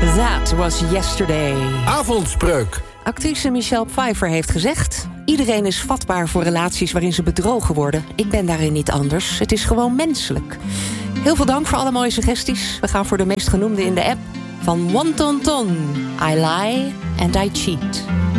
That was yesterday. Avondspreuk. Actrice Michelle Pfeiffer heeft gezegd: iedereen is vatbaar voor relaties waarin ze bedrogen worden. Ik ben daarin niet anders. Het is gewoon menselijk. Heel veel dank voor alle mooie suggesties. We gaan voor de meest genoemde in de app. Van One Ton Ton. I lie and I cheat.